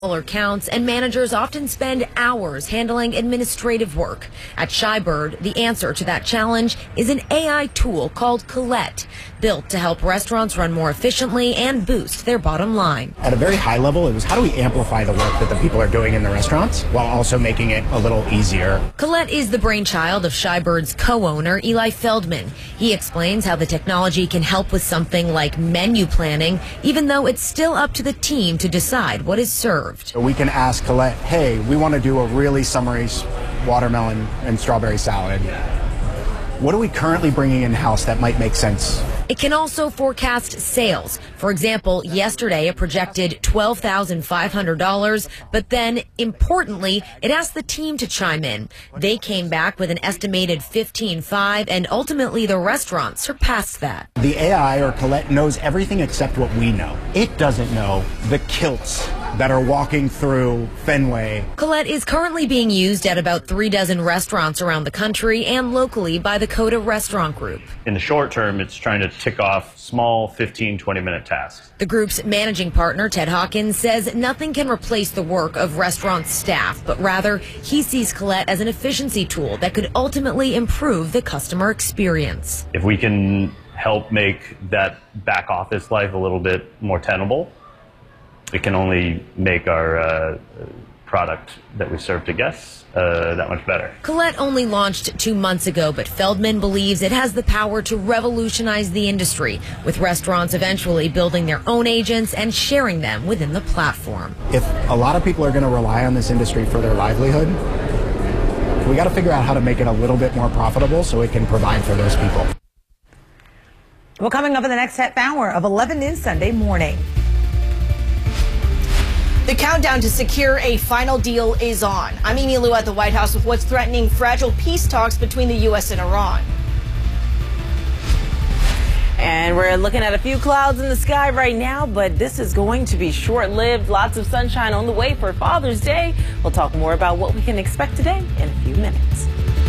Counts, and managers often spend hours handling administrative work. At Shybird, the answer to that challenge is an AI tool called Colette, built to help restaurants run more efficiently and boost their bottom line. At a very high level, it was how do we amplify the work that the people are doing in the restaurants while also making it a little easier. Colette is the brainchild of Shybird's co-owner, Eli Feldman. He explains how the technology can help with something like menu planning, even though it's still up to the team to decide what is served. So we can ask Colette, hey, we want to do a really summery watermelon and strawberry salad. What are we currently bringing in-house that might make sense? It can also forecast sales. For example, yesterday it projected $12,500, but then, importantly, it asked the team to chime in. They came back with an estimated $15,500, and ultimately the restaurant surpassed that. The AI or Colette knows everything except what we know. It doesn't know the kilts that are walking through Fenway. Colette is currently being used at about 36 restaurants around the country and locally by the Coda Restaurant Group. In the short term, it's trying to tick off small 15, 20-minute tasks. The group's managing partner, Ted Hawkins, says nothing can replace the work of restaurant staff, but rather he sees Colette as an efficiency tool that could ultimately improve the customer experience. If we can help make that back office life a little bit more tenable, it can only make our product that we serve to guests that much better. Colette only launched 2 months ago, but Feldman believes it has the power to revolutionize the industry, with restaurants eventually building their own agents and sharing them within the platform. If a lot of people are going to rely on this industry for their livelihood, we got to figure out how to make it a little bit more profitable so it can provide for those people. Well, coming up in the next half hour of 11 News Sunday morning. The countdown to secure a final deal is on. I'm Amy Lou at the White House with what's threatening fragile peace talks between the U.S. and Iran. And we're looking at a few clouds in the sky right now, but this is going to be short-lived. Lots of sunshine on the way for Father's Day. We'll talk more about what we can expect today in a few minutes.